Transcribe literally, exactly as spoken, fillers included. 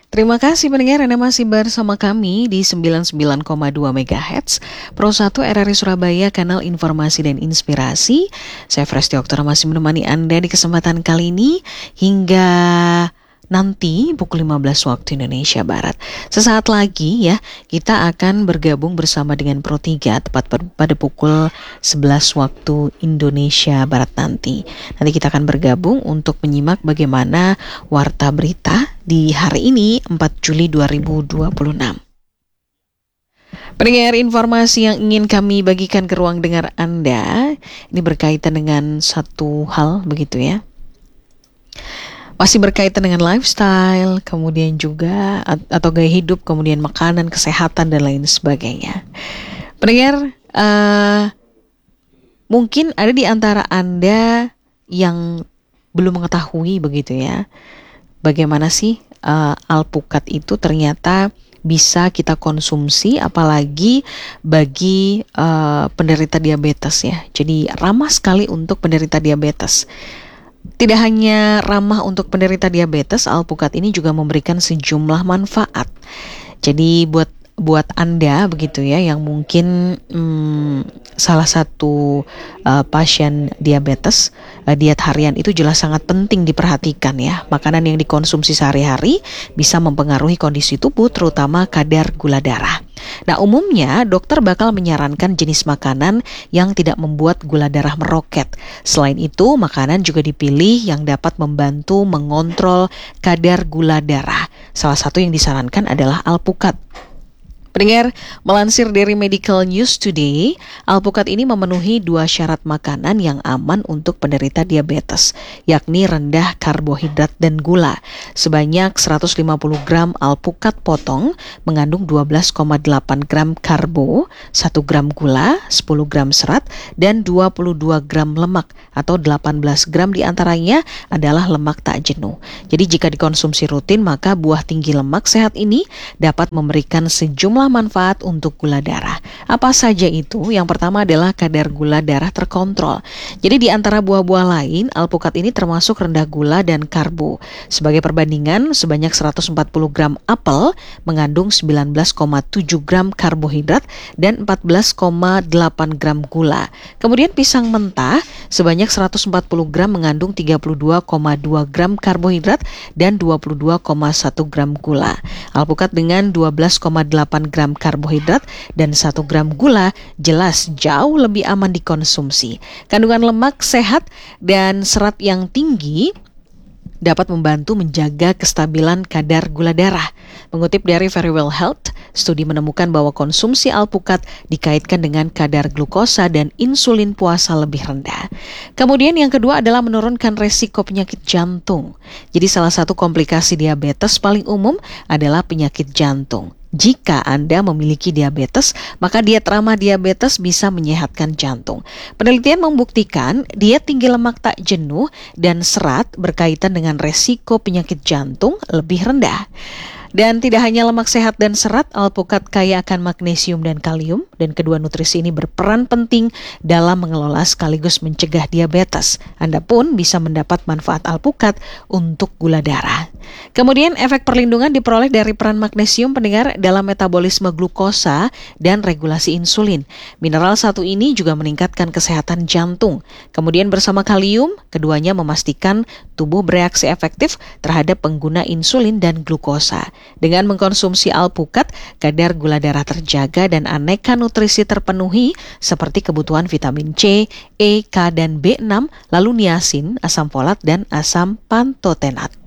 Terima kasih pendengar Anda masih bersama kami di sembilan puluh sembilan koma dua megahertz Pro satu R R I Surabaya, kanal informasi dan inspirasi. Saya Fresti Oktora masih menemani Anda di kesempatan kali ini hingga nanti pukul lima belas waktu Indonesia Barat. Sesaat lagi ya, kita akan bergabung bersama dengan Pro tiga tepat pada pukul sebelas waktu Indonesia Barat nanti. Nanti kita akan bergabung untuk menyimak bagaimana warta berita di hari ini empat Juli dua ribu dua puluh enam. Pendengar, informasi yang ingin kami bagikan ke ruang dengar Anda ini berkaitan dengan satu hal begitu ya. Masih berkaitan dengan lifestyle, kemudian juga atau gaya hidup, kemudian makanan, kesehatan dan lain sebagainya. Pendengar, uh, mungkin ada di antara Anda yang belum mengetahui begitu ya, bagaimana sih uh, alpukat itu ternyata bisa kita konsumsi, apalagi bagi uh, penderita diabetes ya. Jadi ramah sekali untuk penderita diabetes. Tidak hanya ramah untuk penderita diabetes, alpukat ini juga memberikan sejumlah manfaat. Jadi buat buat Anda begitu ya yang mungkin hmm, salah satu uh, pasien diabetes, uh, diet harian itu jelas sangat penting diperhatikan ya. Makanan yang dikonsumsi sehari-hari bisa mempengaruhi kondisi tubuh, terutama kadar gula darah. Nah, umumnya dokter bakal menyarankan jenis makanan yang tidak membuat gula darah meroket. Selain itu, makanan juga dipilih yang dapat membantu mengontrol kadar gula darah. Salah satu yang disarankan adalah alpukat. Pendengar, melansir dari Medical News Today, alpukat ini memenuhi dua syarat makanan yang aman untuk penderita diabetes, yakni rendah karbohidrat dan gula. Sebanyak seratus lima puluh gram alpukat potong mengandung dua belas koma delapan gram karbo, satu gram gula, sepuluh gram serat, dan dua puluh dua gram lemak atau delapan belas gram diantaranya adalah lemak tak jenuh. Jadi jika dikonsumsi rutin, maka buah tinggi lemak sehat ini dapat memberikan sejumlah manfaat untuk gula darah. Apa saja itu? Yang pertama adalah kadar gula darah terkontrol. Jadi di antara buah-buah lain, alpukat ini termasuk rendah gula dan karbo. Sebagai perbandingan, sebanyak seratus empat puluh gram apel mengandung sembilan belas koma tujuh gram karbohidrat dan empat belas koma delapan gram gula. Kemudian pisang mentah sebanyak seratus empat puluh gram mengandung tiga puluh dua koma dua gram karbohidrat dan dua puluh dua koma satu gram gula. Alpukat dengan dua belas koma delapan gram karbohidrat dan satu gram gula jelas jauh lebih aman dikonsumsi. Kandungan lemak sehat dan serat yang tinggi dapat membantu menjaga kestabilan kadar gula darah. Mengutip dari Verywell Health, studi menemukan bahwa konsumsi alpukat dikaitkan dengan kadar glukosa dan insulin puasa lebih rendah. Kemudian yang kedua adalah menurunkan resiko penyakit jantung. Jadi salah satu komplikasi diabetes paling umum adalah penyakit jantung. Jika Anda memiliki diabetes, maka diet ramah diabetes bisa menyehatkan jantung. Penelitian membuktikan diet tinggi lemak tak jenuh dan serat berkaitan dengan resiko penyakit jantung lebih rendah. Dan tidak hanya lemak sehat dan serat, alpukat kaya akan magnesium dan kalium, dan kedua nutrisi ini berperan penting dalam mengelola sekaligus mencegah diabetes. Anda pun bisa mendapat manfaat alpukat untuk gula darah. Kemudian efek perlindungan diperoleh dari peran magnesium pendengar dalam metabolisme glukosa dan regulasi insulin. Mineral satu ini juga meningkatkan kesehatan jantung. Kemudian bersama kalium, keduanya memastikan tubuh bereaksi efektif terhadap pengguna insulin dan glukosa. Dengan mengkonsumsi alpukat, kadar gula darah terjaga dan aneka nutrisi terpenuhi seperti kebutuhan vitamin C, E, K, dan B enam, lalu niasin, asam folat, dan asam pantotenat.